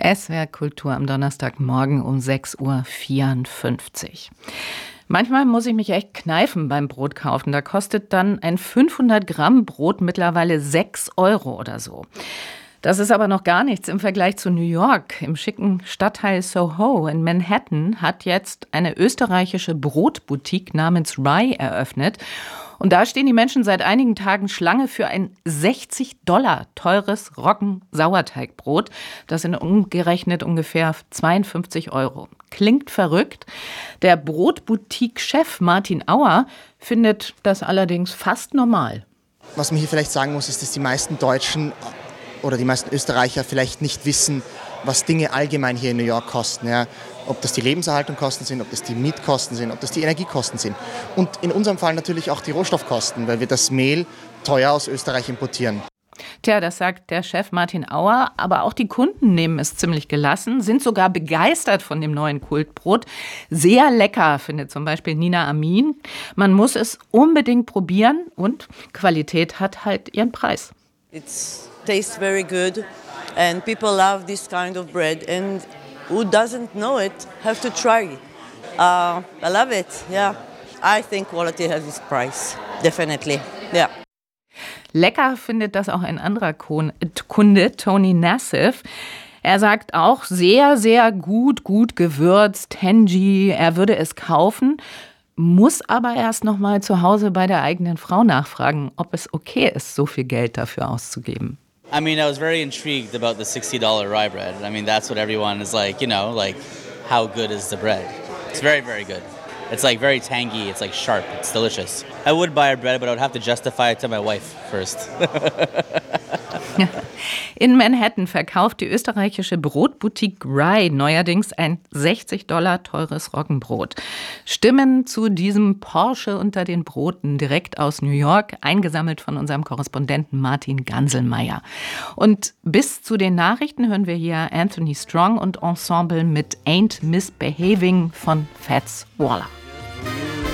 SWR Kultur am Donnerstagmorgen um 6:54 Uhr. Manchmal muss ich mich echt kneifen beim Brot kaufen. Da kostet dann ein 500 Gramm Brot mittlerweile 6 Euro oder so. Das ist aber noch gar nichts im Vergleich zu New York. Im schicken Stadtteil Soho in Manhattan hat jetzt eine österreichische Brotboutique namens Rye eröffnet. Und da stehen die Menschen seit einigen Tagen Schlange für ein $60 teures Roggensauerteigbrot. Das sind umgerechnet ungefähr 52 Euro. Klingt verrückt. Der Brotboutique-Chef Martin Auer findet das allerdings fast normal. Was man hier vielleicht sagen muss, ist, dass die meisten Deutschen oder die meisten Österreicher vielleicht nicht wissen, was Dinge allgemein hier in New York kosten. Ja. Ob das die Lebenserhaltungskosten sind, ob das die Mietkosten sind, ob das die Energiekosten sind. Und in unserem Fall natürlich auch die Rohstoffkosten, weil wir das Mehl teuer aus Österreich importieren. Tja, das sagt der Chef Martin Auer, aber auch die Kunden nehmen es ziemlich gelassen, sind sogar begeistert von dem neuen Kultbrot. Sehr lecker, findet zum Beispiel Nina Amin. Man muss es unbedingt probieren und Qualität hat halt ihren Preis. It tastes very good and people love this kind of bread and who doesn't know it have to try it. I love it, yeah. I think quality has its price, definitely, yeah. Lecker findet das auch ein anderer Kunde, Tony Nassif. Er sagt auch sehr, sehr gut gewürzt, tangy, er würde es kaufen, muss aber erst noch mal zu Hause bei der eigenen Frau nachfragen, ob es okay ist, so viel Geld dafür auszugeben. I mean, I was very intrigued about the $60 rye bread. I mean, that's what everyone is like, like how good is the bread? It's very, very good. It's like very tangy, it's like sharp, it's delicious. I would buy a bread, but I would have to justify it to my wife first. In Manhattan verkauft die österreichische Brotboutique Rye neuerdings ein $60 teures Roggenbrot. Stimmen zu diesem Porsche unter den Broten direkt aus New York, eingesammelt von unserem Korrespondenten Martin Ganselmeier. Und bis zu den Nachrichten hören wir hier Anthony Strong und Ensemble mit Ain't Misbehaving von Fats Waller.